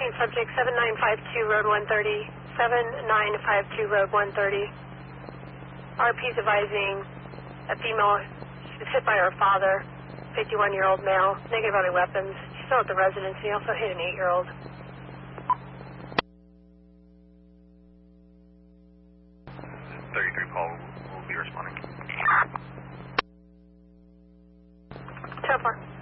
subject 7952 Road 130, 7952 Road 130. RP's advising a female was hit by her father, 51-year-old male, negative on any weapons. She's still at the residence. He also hit an 8-year-old. 33 Paul will be responding. 10-4.